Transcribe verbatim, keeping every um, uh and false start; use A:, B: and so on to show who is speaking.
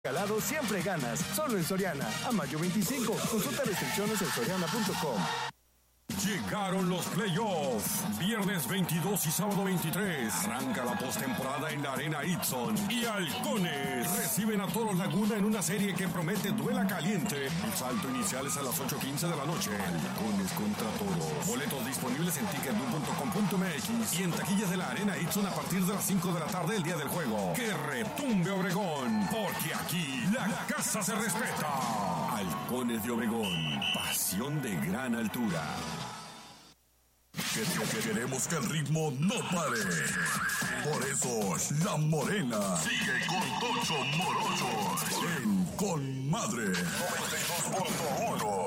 A: Calado siempre ganas, solo en Soriana. A mayo veinticinco, consulta restricciones en soriana punto com.
B: Llegaron los playoffs. Viernes veintidós y sábado veintitrés. Arranca la postemporada en la Arena Itzon. Y Halcones reciben a Toros Laguna en una serie que promete duela caliente. El salto inicial es a las ocho quince de la noche. Halcones contra Toros. Boletos disponibles en ticket punto com punto m x y en taquillas de la Arena Itzon a partir de las cinco de la tarde el día del juego. ¡Que retumbe Obregón! Porque aquí la casa se respeta. Halcones de Obregón. Pasión de gran altura.
C: Que, que queremos que el ritmo no pare. Por eso, La Morena sigue con Tocho Morocho en Con Madre noventa y dos punto uno.